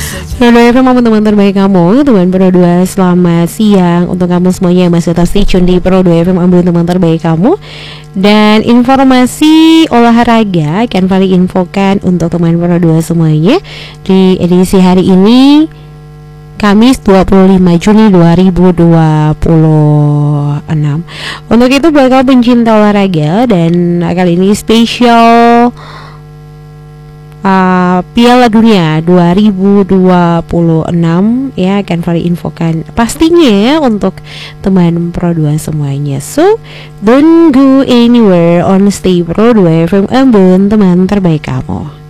Pro 2 FM teman-teman terbaik kamu, teman Pro 2, selamat siang untuk kamu semuanya yang masih tetap stay tune di Pro 2 FM, ambil teman terbaik kamu. Dan informasi olahraga akan kali infokan untuk teman Pro 2 semuanya di edisi hari ini, Kamis 25 Juni 2026. Untuk itu buat kamu pencinta olahraga, dan kali ini spesial Piala Dunia 2026 ya, akan Fari infokan pastinya untuk teman Pro 2 semuanya. So don't go anywhere, on stay Pro 2 FM, Ambon teman terbaik kamu.